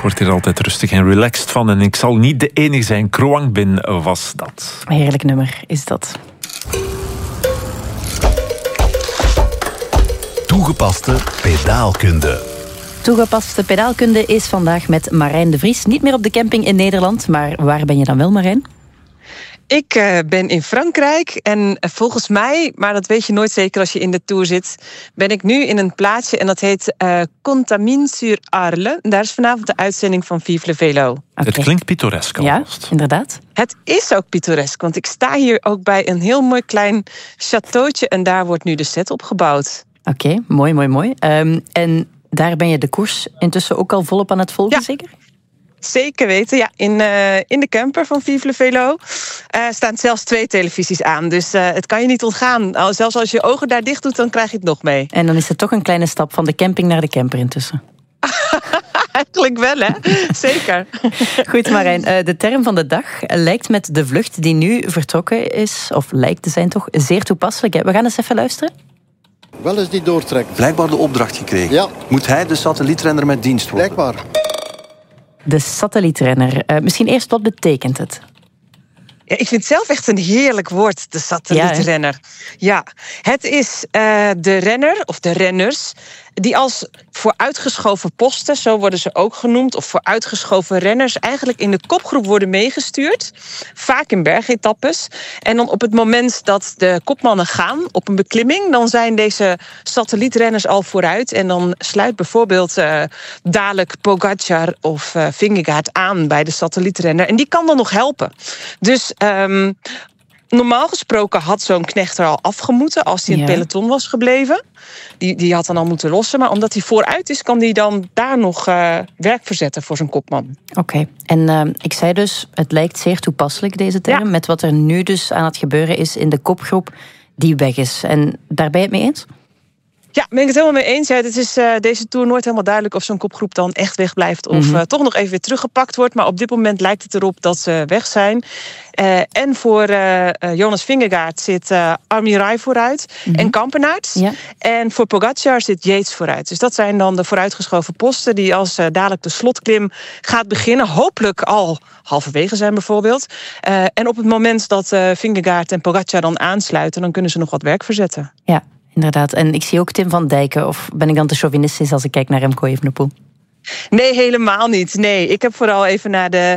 word hier altijd rustig en relaxed van. En ik zal niet de enige zijn. Kroang Bin was dat. Heerlijk nummer is dat. Toegepaste pedaalkunde. Toegepaste pedaalkunde is vandaag met Marijn de Vries. Niet meer op de camping in Nederland, maar waar ben je dan wel, Marijn? Ik ben in Frankrijk en volgens mij, maar dat weet je nooit zeker als je in de Tour zit, ben ik nu in een plaatsje en dat heet Contamine-sur-Arles. Daar is vanavond de uitzending van Vive le Vélo. Okay. Het klinkt pittoresk alvast. Ja, inderdaad. Het is ook pittoresk, want ik sta hier ook bij een heel mooi klein châteautje en daar wordt nu de set opgebouwd. Oké, mooi. En daar ben je de koers intussen ook al volop aan het volgen, zeker? Zeker weten, ja. In de camper van Vive le Vélo staan zelfs 2 televisies aan. Dus het kan je niet ontgaan. Zelfs als je je ogen daar dicht doet, dan krijg je het nog mee. En dan is het toch een kleine stap van de camping naar de camper intussen. Eigenlijk wel, hè? Zeker. Goed, Marijn. De term van de dag lijkt met de vlucht die nu vertrokken is, of lijkt te zijn toch, zeer toepasselijk. We gaan eens even luisteren. Wel eens die doortrekt. Blijkbaar de opdracht gekregen. Ja. Moet hij de satellietrenner met dienst worden? Blijkbaar. De satellietrenner. Misschien eerst, wat betekent het? Ja, ik vind het zelf echt een heerlijk woord, de satellietrenner. Ja, het is de renner of de renners die als vooruitgeschoven posten, zo worden ze ook genoemd, of vooruitgeschoven renners, eigenlijk in de kopgroep worden meegestuurd. Vaak in bergetappes. En dan op het moment dat de kopmannen gaan op een beklimming, dan zijn deze satellietrenners al vooruit. En dan sluit bijvoorbeeld dadelijk Pogačar of Vingegaard aan bij de satellietrenner. En die kan dan nog helpen. Dus normaal gesproken had zo'n knechter al afgemoeten als hij in het peloton was gebleven. Die had dan al moeten lossen. Maar omdat hij vooruit is, kan hij dan daar nog werk verzetten voor zijn kopman. Oké. En ik zei dus, het lijkt zeer toepasselijk, deze term. Ja. Met wat er nu dus aan het gebeuren is in de kopgroep die weg is. En daar ben je het mee eens? Ja, ben ik het helemaal mee eens. Ja, het is deze Tour nooit helemaal duidelijk of zo'n kopgroep dan echt wegblijft of toch nog even weer teruggepakt wordt. Maar op dit moment lijkt het erop dat ze weg zijn. En voor Jonas Vingegaard zit Armirai vooruit en Kampenaerts. Ja. En voor Pogačar zit Yates vooruit. Dus dat zijn dan de vooruitgeschoven posten die als dadelijk de slotklim gaat beginnen. Hopelijk al halverwege zijn bijvoorbeeld. En op het moment dat Vingegaard en Pogačar dan aansluiten, dan kunnen ze nog wat werk verzetten. Ja. Inderdaad. En ik zie ook Tim van Dijken. Of ben ik dan te chauvinistisch als ik kijk naar Remco Evenepoel? Nee, helemaal niet. Nee, ik heb vooral even naar de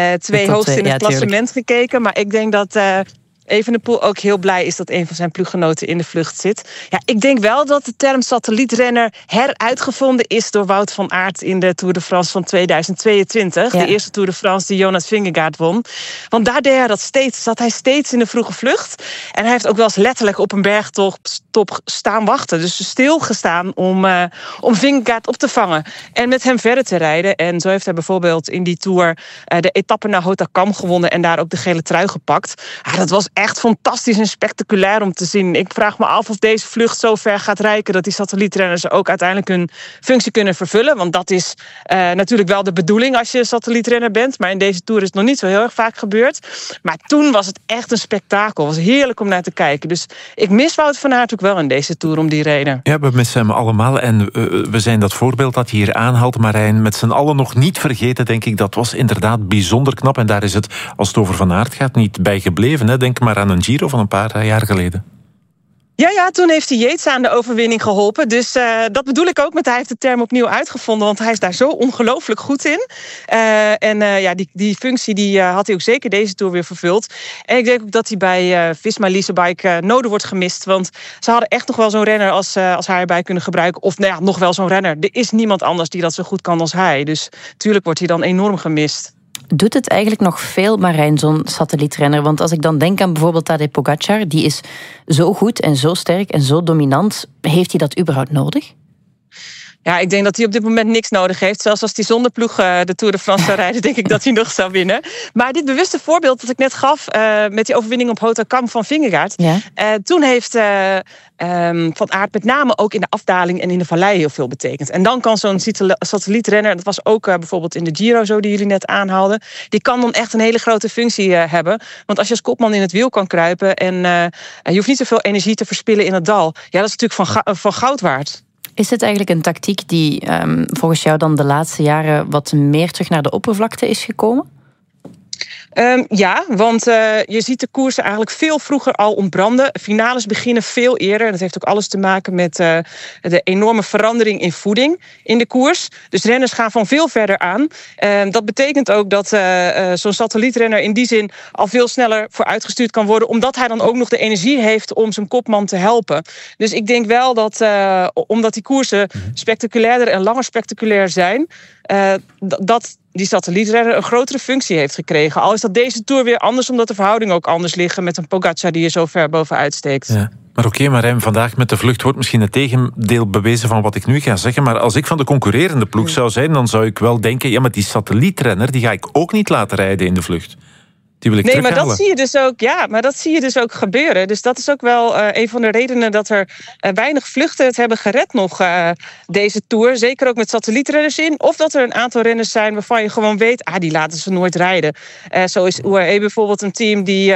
2 hoogste in het klassement gekeken. Maar ik denk dat Evenepoel ook heel blij is dat een van zijn ploeggenoten in de vlucht zit. Ja, ik denk wel dat de term satellietrenner heruitgevonden is door Wout van Aert in de Tour de France van 2022. Ja. De eerste Tour de France die Jonas Vingegaard won. Want daar deed hij dat steeds. Zat hij steeds in de vroege vlucht. En hij heeft ook wel eens letterlijk op een bergtop staan wachten. Dus stilgestaan om Vingegaard op te vangen. En met hem verder te rijden. En zo heeft hij bijvoorbeeld in die Tour de etappe naar Hautacam gewonnen. En daar ook de gele trui gepakt. Ja, dat was echt fantastisch en spectaculair om te zien. Ik vraag me af of deze vlucht zo ver gaat reiken dat die satellietrenners ook uiteindelijk hun functie kunnen vervullen. Want dat is natuurlijk wel de bedoeling als je satellietrenner bent. Maar in deze Tour is het nog niet zo heel erg vaak gebeurd. Maar toen was het echt een spektakel. Het was heerlijk om naar te kijken. Dus ik mis Wout van Aert ook wel in deze Tour om die reden. Ja, we missen hem allemaal. En we zijn dat voorbeeld dat je hier aanhaalt, Marijn, met z'n allen nog niet vergeten, denk ik. Dat was inderdaad bijzonder knap. En daar is het, als het over Van Aert gaat, niet bij gebleven. Hè. Denk maar aan een Giro van een paar jaar geleden. Ja, toen heeft hij Yates aan de overwinning geholpen. Dus dat bedoel ik ook met hij heeft de term opnieuw uitgevonden. Want hij is daar zo ongelooflijk goed in. Die functie die had hij ook zeker deze Tour weer vervuld. En ik denk ook dat hij bij Visma Leasebike nodig wordt gemist. Want ze hadden echt nog wel zo'n renner als hij erbij kunnen gebruiken. Of nog wel zo'n renner. Er is niemand anders die dat zo goed kan als hij. Dus tuurlijk wordt hij dan enorm gemist. Doet het eigenlijk nog veel, Marijn, zo'n satellietrenner? Want als ik dan denk aan bijvoorbeeld Tadej Pogačar, die is zo goed en zo sterk en zo dominant. Heeft hij dat überhaupt nodig? Ja, ik denk dat hij op dit moment niks nodig heeft. Zelfs als hij zonder ploeg de Tour de France zou rijden, denk ik dat hij nog zou winnen. Maar dit bewuste voorbeeld dat ik net gaf met die overwinning op Hautacam van Vingegaard. Ja. Toen heeft Van Aert met name ook in de afdaling en in de vallei heel veel betekend. En dan kan zo'n satellietrenner, dat was ook bijvoorbeeld in de Giro zo die jullie net aanhaalden, die kan dan echt een hele grote functie hebben. Want als je als kopman in het wiel kan kruipen en je hoeft niet zoveel energie te verspillen in het dal. Ja, dat is natuurlijk van goud waard. Is het eigenlijk een tactiek die volgens jou dan de laatste jaren wat meer terug naar de oppervlakte is gekomen? Ja, want je ziet de koersen eigenlijk veel vroeger al ontbranden. Finales beginnen veel eerder. Dat heeft ook alles te maken met de enorme verandering in voeding in de koers. Dus renners gaan van veel verder aan. Dat betekent ook dat zo'n satellietrenner in die zin al veel sneller vooruitgestuurd kan worden, omdat hij dan ook nog de energie heeft om zijn kopman te helpen. Dus ik denk wel dat, omdat die koersen spectaculairder en langer spectaculair zijn, dat die satellietrenner een grotere functie heeft gekregen. Al is dat deze Tour weer anders, omdat de verhoudingen ook anders liggen met een Pogacar die er zo ver bovenuit steekt. Ja. Maar oké, Marijn, vandaag met de vlucht wordt misschien het tegendeel bewezen van wat ik nu ga zeggen. Maar als ik van de concurrerende ploeg zou zijn, dan zou ik wel denken, ja, maar die satellietrenner, die ga ik ook niet laten rijden in de vlucht. Die wil ik terughalen. Maar dat zie je dus ook gebeuren. Dus dat is ook wel een van de redenen dat er weinig vluchten het hebben gered nog deze Tour. Zeker ook met satellietrenners in. Of dat er een aantal renners zijn waarvan je gewoon weet, die laten ze nooit rijden. Zo is UAE bijvoorbeeld een team die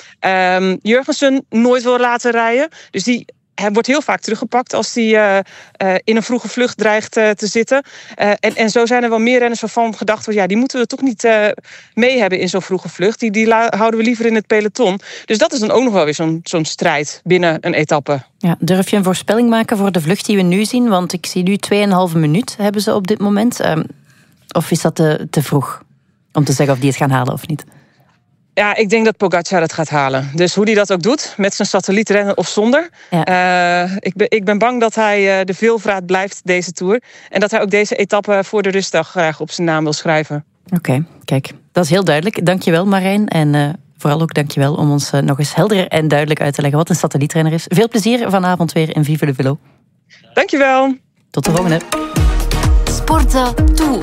Jurgensen nooit wil laten rijden. Dus hij wordt heel vaak teruggepakt als hij in een vroege vlucht dreigt te zitten. En zo zijn er wel meer renners waarvan gedacht wordt, die moeten we toch niet mee hebben in zo'n vroege vlucht. Die houden we liever in het peloton. Dus dat is dan ook nog wel weer zo'n strijd binnen een etappe. Ja, durf je een voorspelling maken voor de vlucht die we nu zien? Want ik zie nu 2,5 minuut hebben ze op dit moment. Of is dat te vroeg om te zeggen of die het gaan halen of niet? Ja, ik denk dat Pogacar het gaat halen. Dus hoe hij dat ook doet, met zijn satellietrennen of zonder. Ja. Ik ben bang dat hij de veelvraat blijft deze Tour. En dat hij ook deze etappe voor de rustdag graag op zijn naam wil schrijven. Oké, kijk. Dat is heel duidelijk. Dankjewel, Marijn. En vooral ook dankjewel om ons nog eens helder en duidelijk uit te leggen wat een satellietrenner is. Veel plezier vanavond weer in Vive le Velo. Dankjewel. Tot de volgende. Sporza Tour.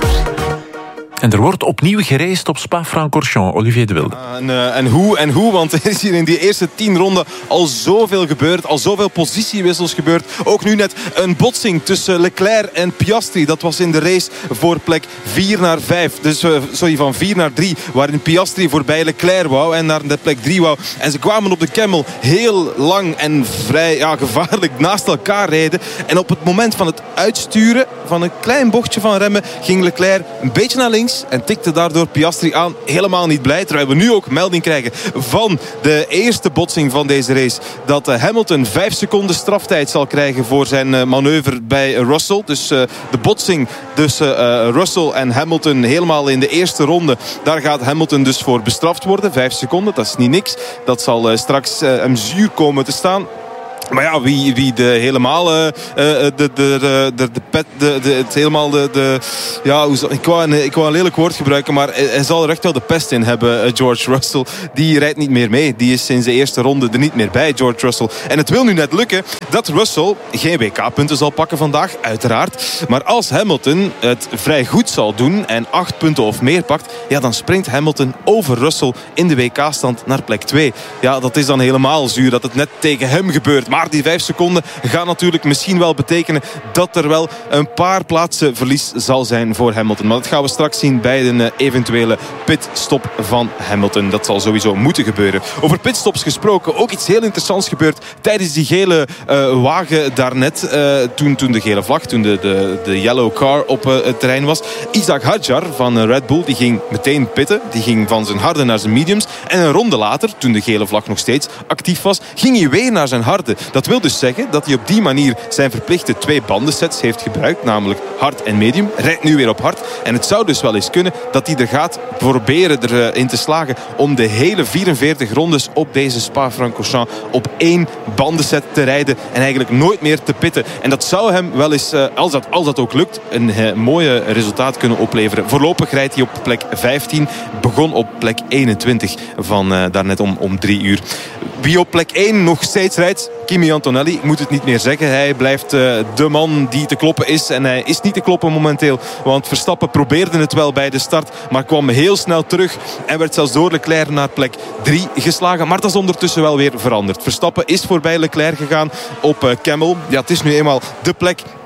En er wordt opnieuw geraced op Spa-Francorchamps. Olivier de Wilde. En hoe, want er is hier in die eerste 10 ronden al zoveel gebeurd. Al zoveel positiewissels gebeurd. Ook nu net een botsing tussen Leclerc en Piastri. Dat was in de race voor plek 4 naar 5. Dus van 4 naar 3. Waarin Piastri voorbij Leclerc wou en naar de plek 3 wou. En ze kwamen op de Kemmel heel lang en vrij gevaarlijk naast elkaar rijden. En op het moment van het uitsturen van een klein bochtje van remmen ging Leclerc een beetje naar links en tikte daardoor Piastri aan. Helemaal niet blij. Terwijl we nu ook melding krijgen van de eerste botsing van deze race. Dat Hamilton 5 seconden straftijd zal krijgen voor zijn manoeuvre bij Russell. Dus de botsing tussen Russell en Hamilton helemaal in de eerste ronde. Daar gaat Hamilton dus voor bestraft worden. 5 seconden, dat is niet niks. Dat zal straks hem zuur komen te staan. Maar ja, wie de helemaal ik wou een lelijk woord gebruiken, maar hij zal er echt wel de pest in hebben, George Russell. Die rijdt niet meer mee. Die is sinds de eerste ronde er niet meer bij, George Russell. En het wil nu net lukken dat Russell geen WK-punten zal pakken vandaag, uiteraard. Maar als Hamilton het vrij goed zal doen en 8 punten of meer pakt, dan springt Hamilton over Russell in de WK-stand naar plek 2. Ja, dat is dan helemaal zuur dat het net tegen hem gebeurt. Maar die 5 seconden gaan natuurlijk misschien wel betekenen dat er wel een paar plaatsen verlies zal zijn voor Hamilton. Maar dat gaan we straks zien bij een eventuele pitstop van Hamilton. Dat zal sowieso moeten gebeuren. Over pitstops gesproken, ook iets heel interessants gebeurd tijdens die gele wagen daarnet. Toen de gele vlag, toen de yellow car op het terrein was. Isaac Hadjar van Red Bull, die ging meteen pitten. Die ging van zijn harde naar zijn mediums. En een ronde later, toen de gele vlag nog steeds actief was, ging hij weer naar zijn harde. Dat wil dus zeggen dat hij op die manier zijn verplichte 2 bandensets heeft gebruikt. Namelijk hard en medium. Rijdt nu weer op hard. En het zou dus wel eens kunnen dat hij er gaat proberen erin te slagen om de hele 44 rondes op deze Spa-Francorchamps op 1 bandenset te rijden. En eigenlijk nooit meer te pitten. En dat zou hem wel eens, als dat ook lukt, een mooie resultaat kunnen opleveren. Voorlopig rijdt hij op plek 15. Begon op plek 21 van daarnet om 3 uur. Wie op plek 1 nog steeds rijdt, Kimi Antonelli, ik moet het niet meer zeggen. Hij blijft de man die te kloppen is. En hij is niet te kloppen momenteel. Want Verstappen probeerde het wel bij de start. Maar kwam heel snel terug. En werd zelfs door Leclerc naar plek 3 geslagen. Maar dat is ondertussen wel weer veranderd. Verstappen is voorbij Leclerc gegaan op Kemmel. Ja, het is nu eenmaal de plek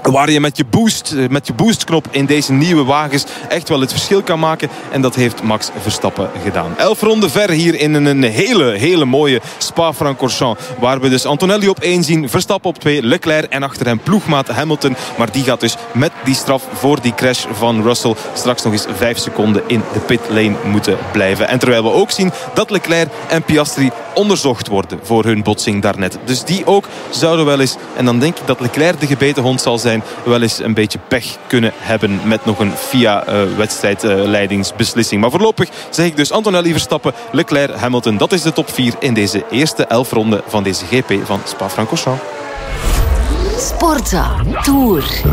waar je met je boostknop in deze nieuwe wagens echt wel het verschil kan maken. En dat heeft Max Verstappen gedaan. 11 ronden ver hier in een hele mooie Spa-Francorchamps. Waar we dus Antonelli op 1 zien, Verstappen op 2, Leclerc en achter hem ploegmaat Hamilton. Maar die gaat dus met die straf voor die crash van Russell straks nog eens 5 seconden in de pitlane moeten blijven. En terwijl we ook zien dat Leclerc en Piastri onderzocht worden voor hun botsing daarnet. Dus die ook zouden wel eens, en dan denk ik dat Leclerc de gebeten hond zal zijn, wel eens een beetje pech kunnen hebben met nog een FIA-wedstrijdleidingsbeslissing. Maar voorlopig zeg ik dus Antonelli, Verstappen, Leclerc, Hamilton. Dat is de top 4 in deze eerste 11 ronden van deze GP van Spa-Francorchamps. Sportza Tour.